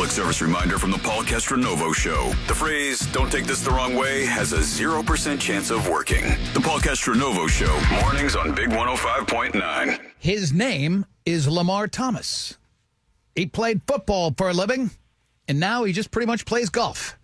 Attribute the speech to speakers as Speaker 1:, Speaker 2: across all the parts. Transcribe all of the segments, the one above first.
Speaker 1: public service reminder from the Paul Castronovo Show. The phrase, don't take this the wrong way, has a 0% chance of working. The Paul Castronovo Show, mornings on Big 105.9.
Speaker 2: His name is Lamar Thomas. He played football for a living, and now he just pretty much plays golf.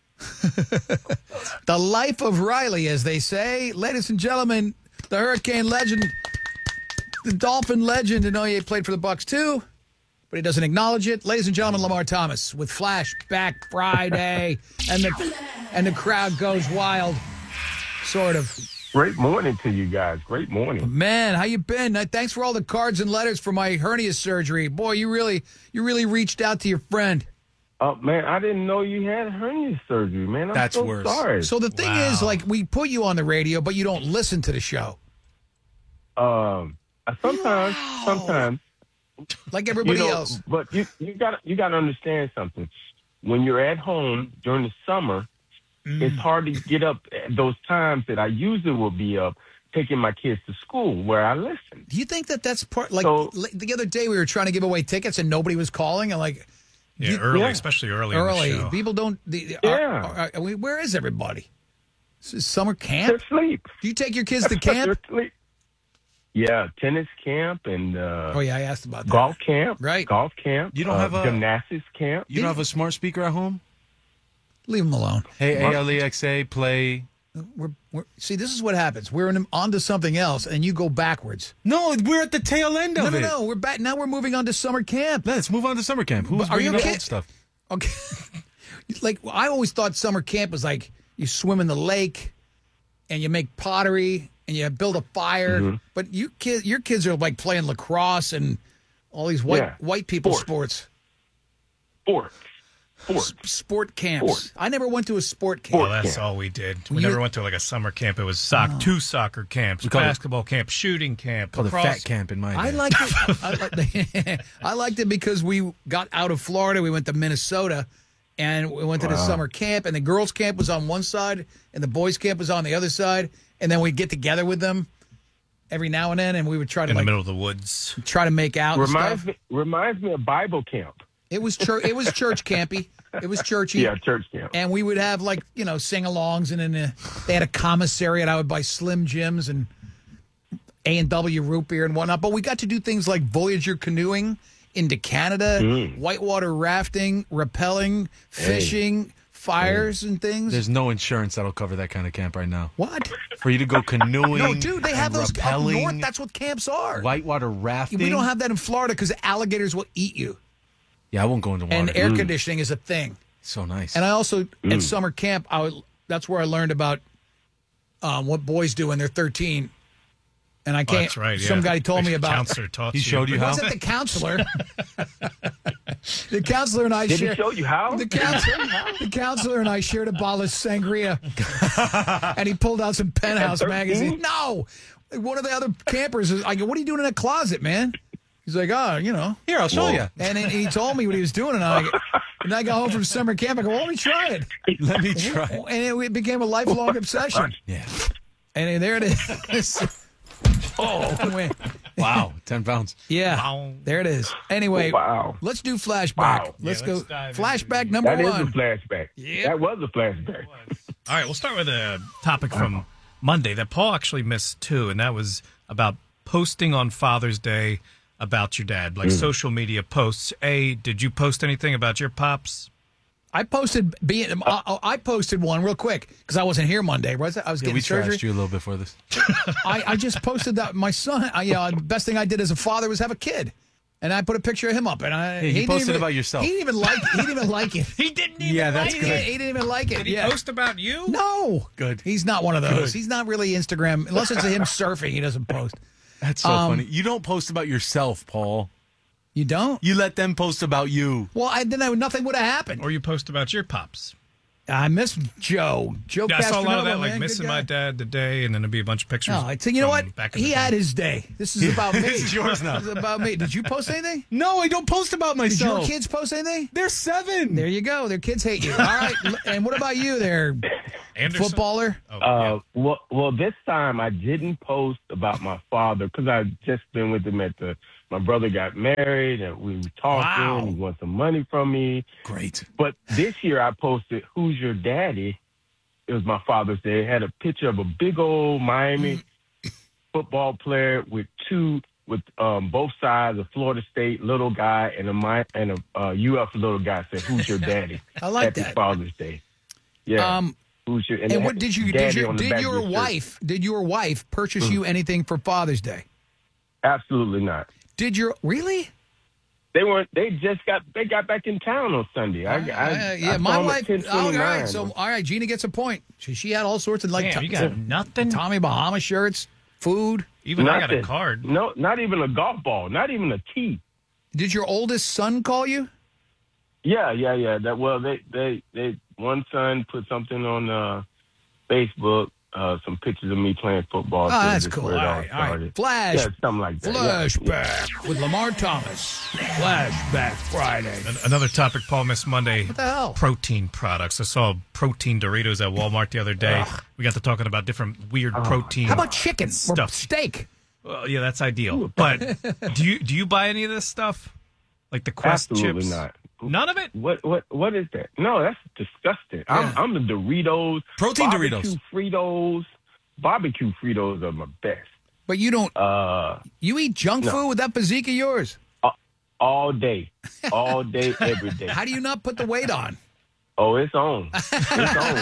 Speaker 2: The life of Riley, as they say. Ladies and gentlemen, the Hurricane legend, the Dolphin legend, and he played for the Bucs too, but he doesn't acknowledge it. Ladies and gentlemen, Lamar Thomas with Flashback Friday, and the crowd goes wild, sort of.
Speaker 3: Great morning to you guys. Great morning.
Speaker 2: Man, how you been? Thanks for all the cards and letters for my hernia surgery. Boy, you really reached out to your friend.
Speaker 3: Oh, man, I didn't know you had hernia surgery, man. I'm so
Speaker 4: worse.
Speaker 3: sorry.
Speaker 2: So the thing is, like, we put you on the radio, but you don't listen to the show.
Speaker 3: Sometimes.
Speaker 2: Like everybody else.
Speaker 3: But you got to understand something. When you're at home during the summer, it's hard to get up at those times that I usually will be up taking my kids to school where I listen.
Speaker 2: Do you think that's part, like, the other day we were trying to give away tickets and nobody was calling? And like,
Speaker 5: especially early in the show.
Speaker 2: People don't. Where is everybody? This is summer camp?
Speaker 3: They're asleep.
Speaker 2: Do you take your kids to camp?
Speaker 3: They're asleep. Yeah, tennis camp and
Speaker 2: I asked about that.
Speaker 3: Golf camp.
Speaker 2: Right.
Speaker 3: Golf camp.
Speaker 4: You don't have a
Speaker 3: gymnastics camp.
Speaker 4: You don't have a smart speaker at home?
Speaker 2: Leave them alone.
Speaker 4: Hey, Alexa, play.
Speaker 2: See, this is what happens. We're on to something else, and you go backwards.
Speaker 4: No, we're at the tail end of it.
Speaker 2: No. We're back. Now we're moving on to summer camp.
Speaker 4: Let's move on to summer camp. Who's bringing up old stuff?
Speaker 2: Okay. Like, I always thought summer camp was like you swim in the lake and you make pottery and you build a fire. Mm-hmm. But your kids are like playing lacrosse and all these white people sports. Sport camps. I never went to a sport camp.
Speaker 5: Well, that's all we did. We never went to like a summer camp. It was two soccer camps, basketball camp, shooting camp.
Speaker 4: Called a fat camp in my day.
Speaker 2: I liked it. I liked it because we got out of Florida. We went to Minnesota, and we went to the summer camp. And the girls' camp was on one side, and the boys' camp was on the other side. And then we'd get together with them every now and then, and we would try to
Speaker 5: in the middle of the woods,
Speaker 2: try to make out.
Speaker 3: Reminds me of Bible camp.
Speaker 2: It was church. It was church campy. It was churchy.
Speaker 3: Yeah, church camp.
Speaker 2: And we would have sing-alongs, and then they had a commissary, and I would buy Slim Jims and A&W root beer and whatnot. But we got to do things like Voyager canoeing into Canada, whitewater rafting, rappelling, fishing, fires and things.
Speaker 4: There's no insurance that'll cover that kind of camp right now.
Speaker 2: What?
Speaker 4: For you to go canoeing?
Speaker 2: No, dude, they have those up
Speaker 4: rappelling,
Speaker 2: north. That's what camps are.
Speaker 4: Whitewater rafting.
Speaker 2: We don't have that in Florida because alligators will eat you.
Speaker 4: Yeah, I won't go into water.
Speaker 2: And air conditioning is a thing.
Speaker 4: So nice.
Speaker 2: And I also, at summer camp, that's where I learned about what boys do when they're 13. And I can't.
Speaker 5: That's right.
Speaker 2: Some guy told me about.
Speaker 5: Counselor taught you.
Speaker 4: He showed you how.
Speaker 2: Wasn't the counselor? The counselor and I
Speaker 3: Did
Speaker 2: shared.
Speaker 3: he show you how?
Speaker 2: The counselor and I shared a bottle of sangria, and he pulled out some Penthouse magazine. No, one of the other campers is. I go, "What are you doing in a closet, man?" He's like,
Speaker 4: Here, I'll show you.
Speaker 2: And he told me what he was doing, and I got home from summer camp. I go, well, let me try it.
Speaker 4: Let me try.
Speaker 2: And it became a lifelong obsession.
Speaker 4: Yeah.
Speaker 2: And there it is. Man.
Speaker 4: Wow, 10 pounds.
Speaker 2: Yeah,
Speaker 5: Wow.
Speaker 2: there it is. Anyway, let's do flashback.
Speaker 3: Wow.
Speaker 2: Let's go.
Speaker 5: dive
Speaker 2: Flashback number
Speaker 3: That
Speaker 2: one.
Speaker 3: is a flashback.
Speaker 2: Yep.
Speaker 3: That was a flashback.
Speaker 5: All right, we'll start with a topic from Monday that Paul actually missed too, and that was about posting on Father's Day about your dad, like social media posts. Did you post anything about your pops?
Speaker 2: I posted one real quick because I wasn't here Monday. I was getting
Speaker 4: We
Speaker 2: surgery.
Speaker 4: trashed you a little bit for this.
Speaker 2: I just posted that my son. The best thing I did as a father was have a kid, and I put a picture of him up. And
Speaker 4: you posted about yourself.
Speaker 2: He didn't even like. He didn't even like it.
Speaker 5: He didn't even.
Speaker 4: Yeah, that's
Speaker 5: like
Speaker 4: good.
Speaker 5: it.
Speaker 2: He didn't even like it.
Speaker 5: Did he post about you?
Speaker 2: No.
Speaker 4: Good.
Speaker 2: He's not one of those. He's not really Instagram unless it's him surfing. He doesn't post.
Speaker 4: That's so funny. You don't post about yourself, Paul.
Speaker 2: You don't?
Speaker 4: You let them post about you.
Speaker 2: Well, nothing would have happened.
Speaker 5: Or you post about your pops.
Speaker 2: I miss Joe. Joe
Speaker 5: Yeah, I saw a lot of
Speaker 2: Castronova,
Speaker 5: that, like
Speaker 2: man,
Speaker 5: missing
Speaker 2: good guy.
Speaker 5: my dad today, and then there'd be a bunch of pictures.
Speaker 2: No, you know what?
Speaker 5: Back in the
Speaker 2: He
Speaker 5: day.
Speaker 2: had his day. This is about me.
Speaker 4: This is yours now.
Speaker 2: This is about me. Did you post anything?
Speaker 4: No, I don't post about
Speaker 2: Did
Speaker 4: myself.
Speaker 2: your kids post anything?
Speaker 4: They're 7.
Speaker 2: There you go. Their kids hate you. All right. And what about you there,
Speaker 5: Anderson?
Speaker 2: footballer?
Speaker 5: Oh,
Speaker 3: Well, this time I didn't post about my father because I've just been with him at the my brother got married, and we were talking.
Speaker 2: Wow.
Speaker 3: He wants some money from me.
Speaker 2: Great.
Speaker 3: But this year I posted, "Who's your daddy?" It was my Father's Day. It had a picture of a big old Miami football player with both sides, a Florida State little guy and a UF little guy. Said, "Who's your daddy?"
Speaker 2: I like
Speaker 3: Happy
Speaker 2: that.
Speaker 3: Father's Day. Yeah. Who's your?
Speaker 2: And what did
Speaker 3: daddy on the back of
Speaker 2: your wife purchase you anything for Father's Day?
Speaker 3: Absolutely not.
Speaker 2: Really?
Speaker 3: They got back in town on Sunday. I
Speaker 2: my
Speaker 3: saw 'em
Speaker 2: wife.
Speaker 3: at 10:29.
Speaker 2: All right, Gina gets a point. She had all sorts of
Speaker 5: Damn, you got nothing?
Speaker 2: Tommy Bahama shirts, food.
Speaker 5: Even I got a
Speaker 3: Nothing.
Speaker 5: card.
Speaker 3: No, not even a golf ball. Not even a tee.
Speaker 2: Did your oldest son call you?
Speaker 3: Yeah. They one son put something on Facebook, some pictures of me playing football.
Speaker 2: Oh,
Speaker 3: so
Speaker 2: that's
Speaker 3: that's
Speaker 2: cool.
Speaker 3: where it
Speaker 2: All
Speaker 3: all
Speaker 2: right.
Speaker 3: started.
Speaker 2: Flash.
Speaker 3: Yeah, something like that. Yeah.
Speaker 2: Flashback with Lamar Thomas. Flashback Friday.
Speaker 5: Another topic Paul missed Monday.
Speaker 2: What the hell?
Speaker 5: Protein products. I saw protein Doritos at Walmart the other day. We got to talking about different weird protein.
Speaker 2: How about chicken or
Speaker 5: Stuff.
Speaker 2: steak?
Speaker 5: Well, yeah, that's ideal. But do you buy any of this stuff? Like the Quest
Speaker 3: Absolutely
Speaker 5: chips?
Speaker 3: not.
Speaker 5: None of it?
Speaker 3: What is that? No, that's disgusting. I'm the Doritos.
Speaker 4: Protein
Speaker 3: barbecue
Speaker 4: Doritos.
Speaker 3: Fritos. Barbecue Fritos are my best.
Speaker 2: But you don't. You eat junk food with that physique of yours.
Speaker 3: All day, every day.
Speaker 2: How do you not put the weight on?
Speaker 3: Oh, it's on. It's on.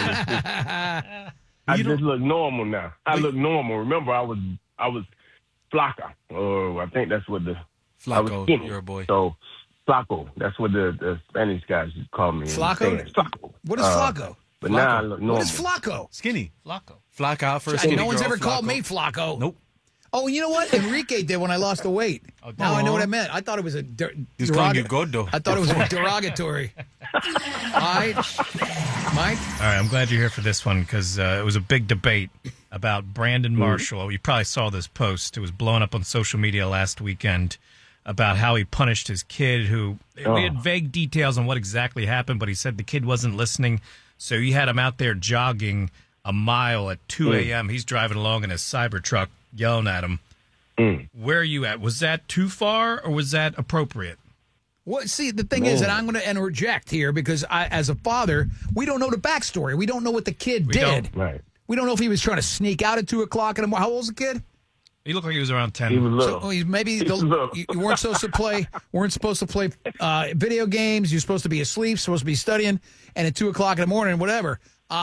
Speaker 3: I just look normal now. I look normal. Remember, I was flaca, or I think that's what I was
Speaker 4: Flaco,
Speaker 3: skinny.
Speaker 4: you're a boy.
Speaker 3: So flaco, that's what the Spanish guys used to call me.
Speaker 2: Flaco?
Speaker 3: Flaco.
Speaker 2: What is Flaco?
Speaker 3: But now I look normal.
Speaker 2: What is Flaco?
Speaker 4: Skinny.
Speaker 5: Flaco.
Speaker 4: Flack out for a skinny
Speaker 2: No one's
Speaker 4: girl,
Speaker 2: ever called
Speaker 4: Flaco.
Speaker 2: me Flaco.
Speaker 4: Nope.
Speaker 2: Oh, you know what? Enrique did when I lost the weight. Now I know what I meant. I thought it was a
Speaker 4: He's calling you Gordo.
Speaker 2: I thought it was a derogatory. All right, Mike.
Speaker 5: All right, I'm glad you're here for this one because it was a big debate about Brandon Marshall. You probably saw this post. It was blown up on social media last weekend about how he punished his kid who we had vague details on what exactly happened, but he said the kid wasn't listening. So he had him out there jogging a mile at 2 a.m. He's driving along in his Cybertruck yelling at him. Where are you at? Was that too far or was that appropriate?
Speaker 2: Well, see, the thing is that I'm going to interject here because as a father, we don't know the backstory. We don't know what the kid did.
Speaker 5: don't.
Speaker 3: Right.
Speaker 2: We don't know if he was trying to sneak out at 2 o'clock in the morning. How old's the kid?
Speaker 5: He looked like he was around 10.
Speaker 3: He was little.
Speaker 2: So maybe
Speaker 3: little.
Speaker 2: you weren't supposed to play. Weren't supposed to play video games. You're supposed to be asleep. Supposed to be studying. And at 2 o'clock in the morning, whatever.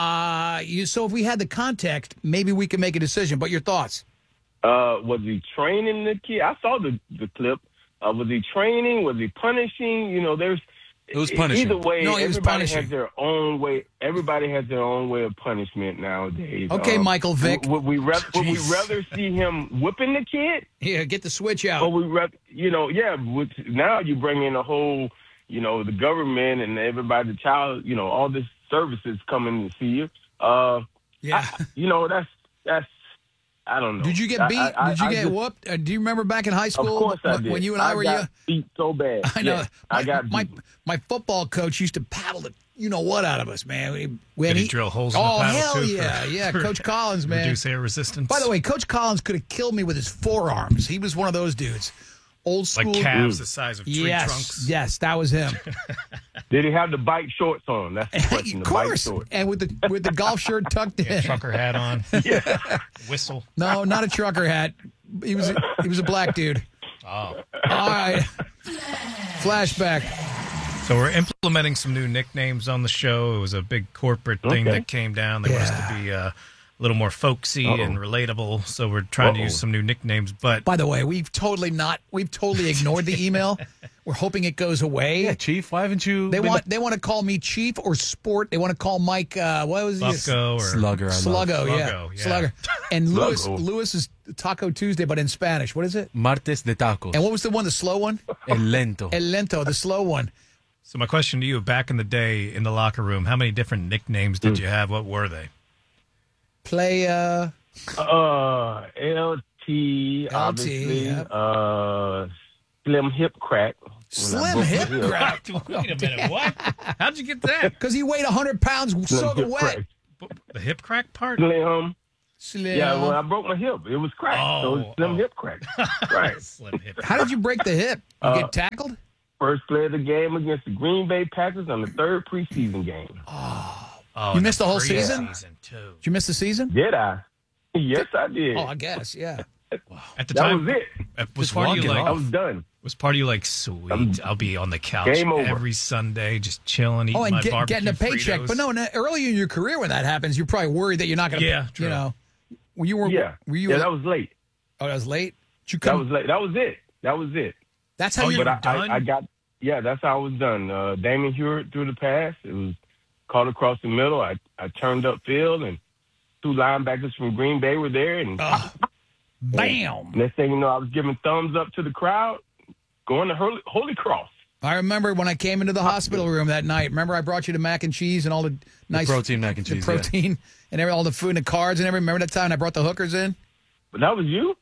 Speaker 2: So if we had the context, maybe we could make a decision. But your thoughts?
Speaker 3: Was he training the kid? I saw the clip. Was he training? Was he punishing? You know,
Speaker 4: It was punishing.
Speaker 3: Either way,
Speaker 2: No, he was
Speaker 3: everybody
Speaker 2: punishing.
Speaker 3: has their own way. Everybody has their own way of punishment nowadays.
Speaker 2: Okay, Michael Vick.
Speaker 3: Would we rather see him whipping the kid,
Speaker 2: Yeah, get the switch out.
Speaker 3: or now you bring in a whole, the government and everybody, the child, all this services coming to see you.
Speaker 2: Yeah.
Speaker 3: That's. I don't know.
Speaker 2: Did you get beat? Did you get whooped? Do you remember back in high school
Speaker 3: Of course I did.
Speaker 2: when you and I were
Speaker 3: got beat so bad.
Speaker 2: I know.
Speaker 3: Yeah, I got beat.
Speaker 2: My football coach used to paddle the what out of us, man. When
Speaker 5: Did he drill holes in the
Speaker 2: oh
Speaker 5: paddle,
Speaker 2: hell
Speaker 5: too,
Speaker 2: yeah,
Speaker 5: for
Speaker 2: Coach Collins, man.
Speaker 5: Reduce air resistance.
Speaker 2: By the way, Coach Collins could have killed me with his forearms. He was one of those dudes, old school.
Speaker 5: like calves the size of tree trunks.
Speaker 2: Yes, that was him.
Speaker 3: Did he have the bike shorts on? That's the question.
Speaker 2: Of
Speaker 3: the bike
Speaker 2: course,
Speaker 3: shorts.
Speaker 2: and with the golf shirt tucked in.
Speaker 5: Trucker hat on. Whistle.
Speaker 2: No, not a trucker hat. He was a black dude.
Speaker 5: Oh.
Speaker 2: All right. Flashback.
Speaker 5: So we're implementing some new nicknames on the show. It was a big corporate thing that came down. They want us to be a little more folksy and relatable. So we're trying to use some new nicknames. But
Speaker 2: By the way, we've totally ignored the email. We're hoping it goes away.
Speaker 4: Yeah, Chief, why haven't you?
Speaker 2: They want to call me Chief or Sport. They want to call Mike what was he?
Speaker 5: Bucko or
Speaker 4: Slugger.
Speaker 2: Sluggo,
Speaker 5: Sluggo, yeah.
Speaker 2: Slugger. And
Speaker 3: Sluggo.
Speaker 2: Lewis is Taco Tuesday, but in Spanish. What is it?
Speaker 4: Martes de tacos.
Speaker 2: And what was the one, the slow one?
Speaker 4: El lento.
Speaker 2: El Lento, the slow one.
Speaker 5: so my question to you, back in the day in the locker room, how many different nicknames did you have? What were they?
Speaker 2: Play
Speaker 3: LT, obviously.
Speaker 2: yep.
Speaker 3: Slim hip crack.
Speaker 2: Slim hip crack.
Speaker 5: Wait a minute, what? How'd you get that?
Speaker 2: Because he weighed 100 pounds soaking
Speaker 3: hip
Speaker 2: wet.
Speaker 3: crack.
Speaker 5: The hip crack part?
Speaker 3: Slim.
Speaker 2: Slim.
Speaker 3: Yeah, well, I broke my hip. It was cracked. So it was slim hip crack. Right.
Speaker 5: Slim hip.
Speaker 2: How did you break the hip? You get tackled?
Speaker 3: First play of the game against the Green Bay Packers on the third preseason game.
Speaker 5: Oh,
Speaker 2: You missed the whole season?
Speaker 5: too.
Speaker 2: Did you miss the season?
Speaker 3: Did I? Yes, I did.
Speaker 2: Oh, I guess, yeah.
Speaker 5: At the
Speaker 3: that
Speaker 5: time,
Speaker 3: was it.
Speaker 5: Was
Speaker 4: Just
Speaker 5: part of
Speaker 4: walk
Speaker 5: you
Speaker 4: it
Speaker 5: like?
Speaker 3: I was done.
Speaker 5: Was part of you like, sweet? I'll be on the couch
Speaker 3: Game over.
Speaker 5: every Sunday, just chilling, eating
Speaker 2: Oh, and
Speaker 5: my barbecue
Speaker 2: getting a paycheck.
Speaker 5: Fritos.
Speaker 2: But no, early in your career when that happens, you're probably worried that you're not going to,
Speaker 5: Yeah, true.
Speaker 2: you know. Were you,
Speaker 3: Yeah.
Speaker 2: were you,
Speaker 3: Yeah, that was late.
Speaker 2: oh, that was late? Did you
Speaker 3: That
Speaker 2: come,
Speaker 3: was late. That was it. That was it.
Speaker 2: that's how you,
Speaker 5: you-
Speaker 3: But
Speaker 5: done?
Speaker 3: I got, yeah, that's how I was done. Damon Hewitt threw the pass. It was caught across the middle. I turned up field, and two linebackers from Green Bay were there. And
Speaker 2: bam.
Speaker 3: next thing you know, I was giving thumbs up to the crowd, going to Holy Cross.
Speaker 2: I remember when I came into the hospital room that night. Remember I brought you the mac and cheese and all the nice
Speaker 4: protein mac and cheese,
Speaker 2: the protein and all the food and the cards and everything. Remember that time I brought the hookers in?
Speaker 3: But that was you?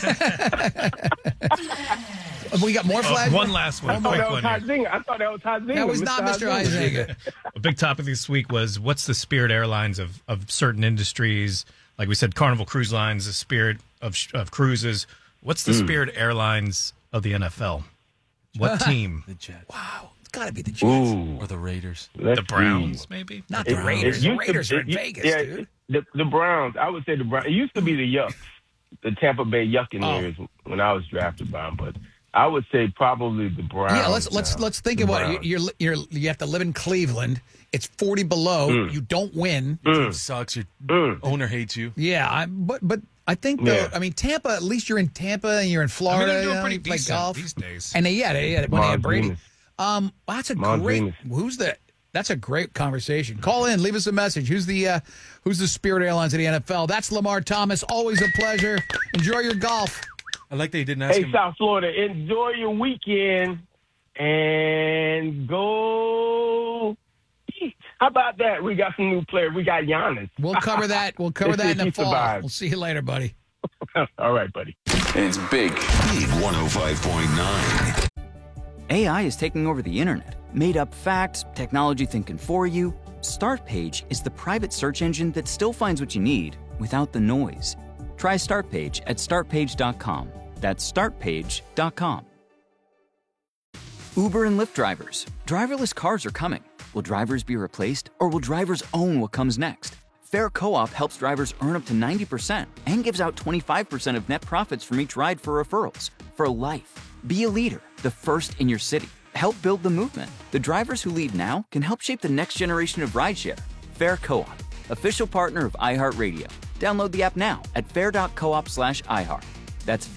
Speaker 2: We got more flags.
Speaker 5: One last one,
Speaker 3: I thought
Speaker 5: quick
Speaker 3: that was
Speaker 5: one. Here.
Speaker 3: Heisinger. I thought that was Heisinger.
Speaker 2: That was not Mr. Heisinger.
Speaker 5: A big topic this week was what's the Spirit Airlines of certain industries? Like we said, Carnival Cruise Lines, the Spirit of cruises. What's the Spirit Airlines of the NFL? What team?
Speaker 4: The Jets.
Speaker 2: Wow. It's got to be the Jets.
Speaker 3: Ooh.
Speaker 4: Or the Raiders.
Speaker 3: Let's
Speaker 5: The Browns,
Speaker 3: see.
Speaker 5: maybe?
Speaker 2: Not the Raiders. The Raiders are in Vegas, dude.
Speaker 3: The Browns, I would say the Browns. It used to be the Yucks, the Tampa Bay Yuccaneers when I was drafted by them, but I would say probably the Browns.
Speaker 2: Yeah, let's think of what
Speaker 3: Browns.
Speaker 2: you have to live in Cleveland. It's 40 below. You don't win.
Speaker 4: It sucks. Your owner hates you.
Speaker 2: Yeah, but I think though.
Speaker 3: Yeah.
Speaker 2: I mean, Tampa. At least you're in Tampa and you're in
Speaker 5: I
Speaker 2: Florida.
Speaker 5: mean, they're doing
Speaker 2: you
Speaker 5: pretty
Speaker 2: play
Speaker 5: decent
Speaker 2: golf
Speaker 5: these days.
Speaker 2: And they had when they had Brady.
Speaker 3: Venus.
Speaker 2: That's a
Speaker 3: Mount
Speaker 2: great.
Speaker 3: Venus.
Speaker 2: Who's that? That's a great conversation. Call in, leave us a message. Who's the Spirit Airlines of the NFL? That's Lamar Thomas. Always a pleasure. Enjoy your golf.
Speaker 4: I like that you didn't ask
Speaker 3: Hey,
Speaker 4: him.
Speaker 3: South Florida, enjoy your weekend and go eat. How about that? We got some new players. We got Giannis.
Speaker 2: We'll cover that. We'll cover
Speaker 3: Let's
Speaker 2: that
Speaker 3: see
Speaker 2: in
Speaker 3: if
Speaker 2: the
Speaker 3: he
Speaker 2: fall.
Speaker 3: survives.
Speaker 2: We'll see you later, buddy.
Speaker 3: All right, buddy.
Speaker 1: It's Big 105.9.
Speaker 6: AI is taking over the internet. Made up facts, technology thinking for you. Startpage is the private search engine that still finds what you need without the noise. Try Startpage at startpage.com. That's startpage.com. Uber and Lyft drivers. Driverless cars are coming. Will drivers be replaced, or will drivers own what comes next? Fair Co-op helps drivers earn up to 90% and gives out 25% of net profits from each ride for referrals. For life. Be a leader, the first in your city. Help build the movement. The drivers who lead now can help shape the next generation of rideshare. Fair Co-op, official partner of iHeartRadio. Download the app now at fair.coop/iHeart. That's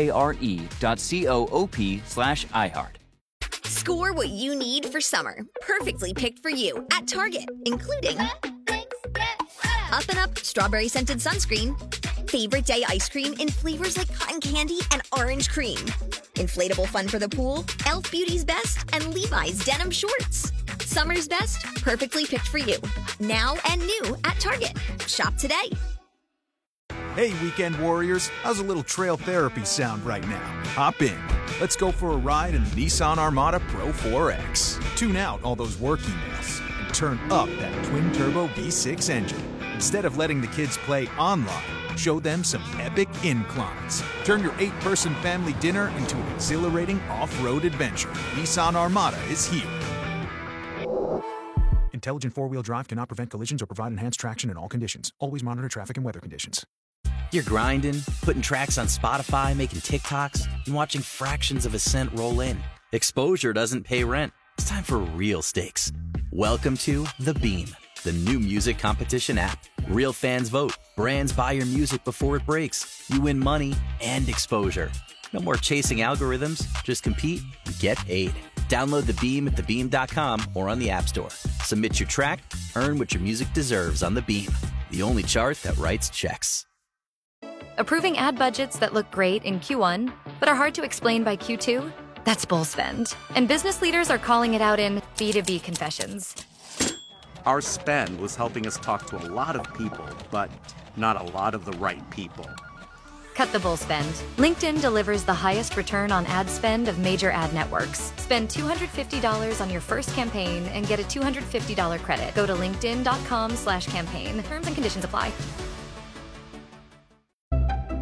Speaker 6: FARE.coop/iHeart.
Speaker 7: Score what you need for summer. Perfectly picked for you at Target, including Up and Up strawberry scented sunscreen, favorite day ice cream in flavors like cotton candy and orange cream, inflatable fun for the pool, Elf Beauty's Best, and Levi's denim shorts. Summer's best, perfectly picked for you. Now and new at Target. Shop today.
Speaker 8: Hey, weekend warriors, how's a little trail therapy sound right now? Hop in. Let's go for a ride in the Nissan Armada Pro 4X. Tune out all those work emails and turn up that twin-turbo V6 engine. Instead of letting the kids play online, show them some epic inclines. Turn your 8-person family dinner into an exhilarating off-road adventure. Nissan Armada is here. Intelligent four-wheel drive cannot prevent collisions or provide enhanced traction in all conditions. Always monitor traffic and weather conditions.
Speaker 9: You're grinding, putting tracks on Spotify, making TikToks, and watching fractions of a cent roll in. Exposure doesn't pay rent. It's time for real stakes. Welcome to The Beam, the new music competition app. Real fans vote. Brands buy your music before it breaks. You win money and exposure. No more chasing algorithms. Just compete and get paid. Download The Beam at thebeam.com or on the App Store. Submit your track, earn what your music deserves on The Beam, the only chart that writes checks.
Speaker 10: Approving ad budgets that look great in Q1, but are hard to explain by Q2? That's bull spend. And business leaders are calling it out in B2B confessions.
Speaker 11: Our spend was helping us talk to a lot of people, but not a lot of the right people.
Speaker 10: Cut the bull spend. LinkedIn delivers the highest return on ad spend of major ad networks. Spend $250 on your first campaign and get a $250 credit. Go to linkedin.com/campaign. Terms and conditions apply.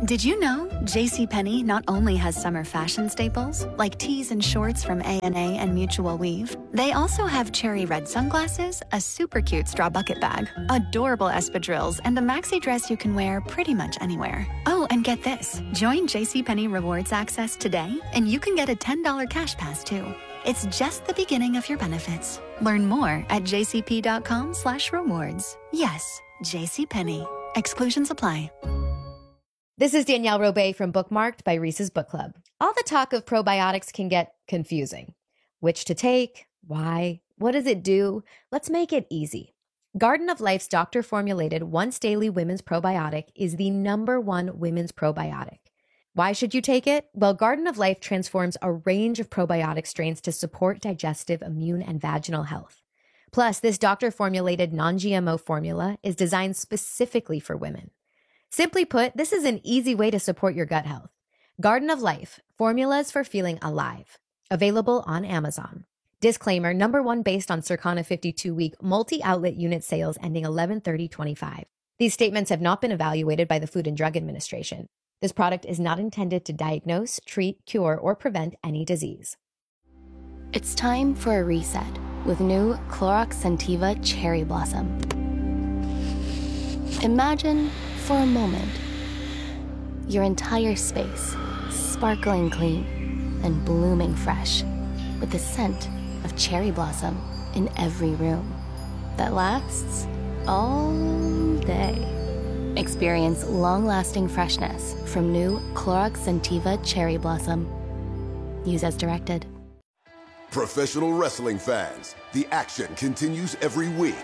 Speaker 12: Did you know JCPenney not only has summer fashion staples, like tees and shorts from A&A and Mutual Weave, they also have cherry red sunglasses, a super cute straw bucket bag, adorable espadrilles, and a maxi dress you can wear pretty much anywhere. Oh, and get this. Join JCPenney Rewards Access today, and you can get a $10 cash pass, too. It's just the beginning of your benefits. Learn more at jcp.com/rewards. Yes, JCPenney. Exclusions apply.
Speaker 13: This is Danielle Robay from Bookmarked by Reese's Book Club. All the talk of probiotics can get confusing. Which to take? Why? What does it do? Let's make it easy. Garden of Life's doctor-formulated once-daily women's probiotic is the #1 women's probiotic. Why should you take it? Well, Garden of Life transforms a range of probiotic strains to support digestive, immune, and vaginal health. Plus, this doctor-formulated non-GMO formula is designed specifically for women. Simply put, this is an easy way to support your gut health. Garden of Life, formulas for feeling alive. Available on Amazon. Disclaimer, #1 based on Circana 52-week multi-outlet unit sales ending 11/30/25. These statements have not been evaluated by the Food and Drug Administration. This product is not intended to diagnose, treat, cure, or prevent any disease.
Speaker 14: It's time for a reset with new Clorox Scentiva Cherry Blossom. Imagine, for a moment, your entire space sparkling clean and blooming fresh with the scent of cherry blossom in every room that lasts all day. Experience long-lasting freshness from new Clorox Scentiva Cherry Blossom. Use as directed.
Speaker 15: Professional wrestling fans, the action continues every week.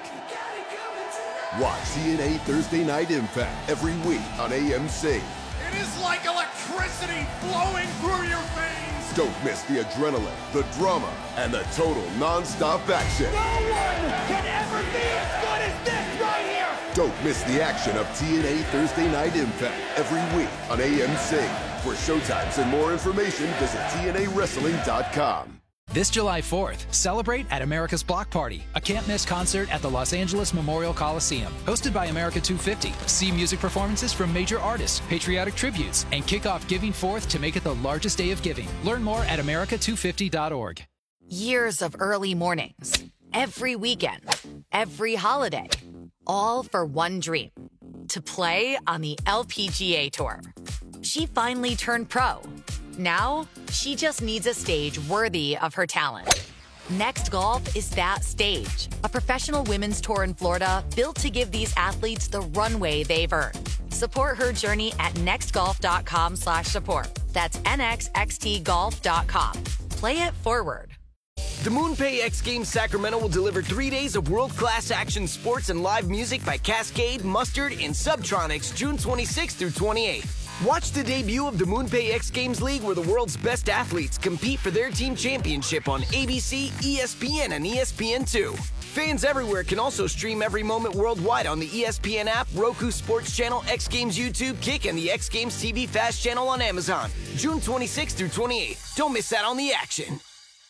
Speaker 15: Watch TNA Thursday Night Impact every week on AMC.
Speaker 16: It is like electricity flowing through your veins.
Speaker 15: Don't miss the adrenaline, the drama, and the total non-stop action.
Speaker 16: No one can ever be as good as this right here.
Speaker 15: Don't miss the action of TNA Thursday Night Impact every week on AMC. For showtimes and more information, visit TNAWrestling.com.
Speaker 17: This July 4th, celebrate at America's Block Party, a can't-miss concert at the Los Angeles Memorial Coliseum. Hosted by America 250, see music performances from major artists, patriotic tributes, and kick off Giving Forth to make it the largest day of giving. Learn more at america250.org.
Speaker 18: Years of early mornings, every weekend, every holiday, all for one dream, to play on the LPGA Tour. She finally turned pro. Now, she just needs a stage worthy of her talent. Next Golf is that stage. A professional women's tour in Florida built to give these athletes the runway they've earned. Support her journey at nextgolf.com/support. That's nxxtgolf.com. Play it forward.
Speaker 19: The MoonPay X Games Sacramento will deliver 3 days of world-class action sports and live music by Cascade, Mustard, and Subtronics June 26th through 28th. Watch the debut of the MoonPay X Games League, where the world's best athletes compete for their team championship on ABC, ESPN, and ESPN2. Fans everywhere can also stream every moment worldwide on the ESPN app, Roku Sports Channel, X Games YouTube, Kick, and the X Games TV Fast Channel on Amazon. June 26th through 28th. Don't miss out on the action.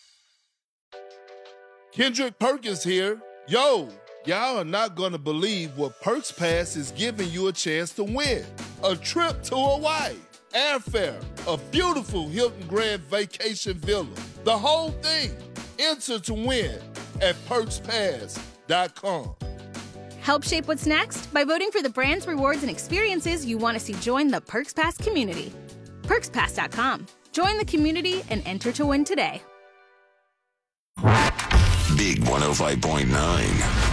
Speaker 20: Kendrick Perkins here. Yo, y'all are not going to believe what Perks Pass is giving you a chance to win. A trip to Hawaii, airfare, a beautiful Hilton Grand Vacation Villa. The whole thing. Enter to win at PerksPass.com.
Speaker 21: Help shape what's next by voting for the brands, rewards, and experiences you want to see join the Perks Pass community. PerksPass.com. Join the community and enter to win today.
Speaker 1: Big 105.9.